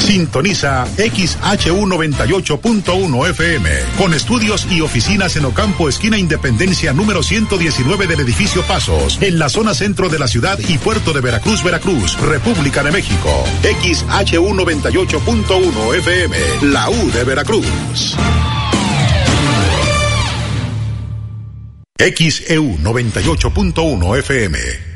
Sintoniza XHU98.1 FM, con estudios y oficinas en Ocampo, esquina Independencia número 119 del edificio Pasos, en la zona centro de la ciudad y puerto de Veracruz, República de México. XHU98.1 FM, la U de Veracruz. XEU 98.1 FM.